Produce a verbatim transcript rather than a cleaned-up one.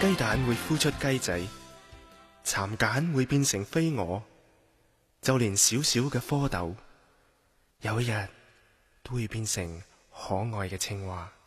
雞蛋會孵出雞仔，蠶繭會變成飛蛾，就連小小嘅蝌蚪，有一日都會變成可愛嘅青蛙。